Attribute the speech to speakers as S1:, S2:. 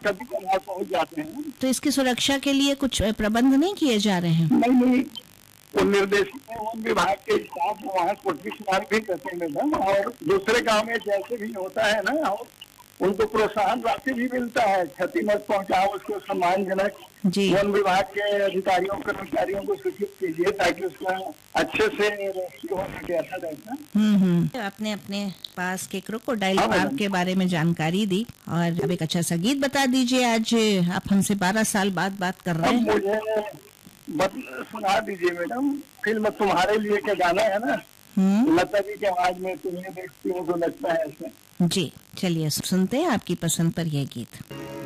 S1: कभी कभार पहुंच जाते हैं।
S2: तो इसकी सुरक्षा के लिए कुछ प्रबंध नहीं किए जा रहे हैं?
S1: नहीं, वो निर्देशित है वन विभाग के स्टाफ वहाँ कोठी स्नान भी करते हैं मैडम, और दूसरे गांव में जैसे भी होता है ना, और उनको प्रोत्साहन राशि भी मिलता है, क्षति मत पहुंचाओ, उसको सम्मानजनक
S2: जी।
S1: वन विभाग के अधिकारियों कर्मचारियों को सूचित कीजिए ताकि उसका अच्छे से रेस्क्यू हो सके, ऐसा रहता।
S2: आपने अपने पास के क्रोकोडाइल पार्क के बारे में जानकारी दी, और अब एक अच्छा सा गीत बता दीजिए। आज आप हमसे 12 साल बाद बात कर रहे हैं।
S1: मुझे सुना दीजिए मैडम, फिल्म तुम्हारे लिए के गाना है ना, लता जी की आवाज में, तुम्हें देखती हो तो लगता है ऐसे।
S2: जी, चलिए सुनते हैं आपकी पसंद पर यह गीत।